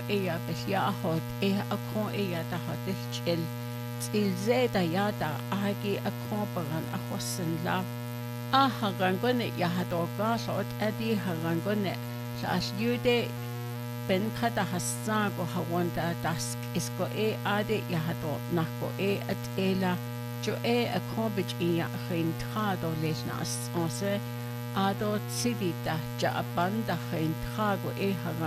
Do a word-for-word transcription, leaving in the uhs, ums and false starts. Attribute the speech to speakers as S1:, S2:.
S1: eya belyahot e akon eya tahotil chil til zeda yada agi akon pagan ahosen la a harangone yahadoga lot adi harangone la asjude ben kada hassan go hawanda dask isko e ade yahado nako e at ela jo e akon bich iya khin trado lesna as ase ado sidita ja abanda khin trago e